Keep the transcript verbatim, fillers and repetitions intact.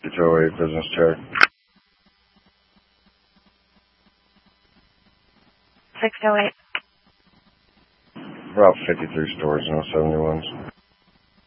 fifty-two oh eight business check. six oh eight. Route fifty-three stores, no seventy-ones.